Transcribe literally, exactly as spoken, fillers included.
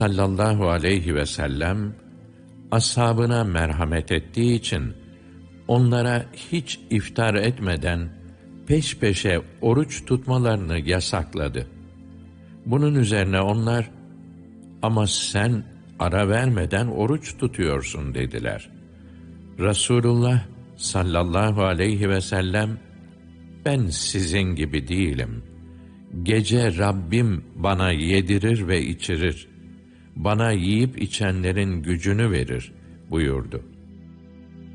sallallahu aleyhi ve sellem ashabına merhamet ettiği için onlara hiç iftar etmeden peş peşe oruç tutmalarını yasakladı. Bunun üzerine onlar, "Ama sen ara vermeden oruç tutuyorsun," dediler. Resulullah sallallahu aleyhi ve sellem, "Ben sizin gibi değilim. Gece Rabbim bana yedirir ve içirir. Bana yiyip içenlerin gücünü verir," buyurdu.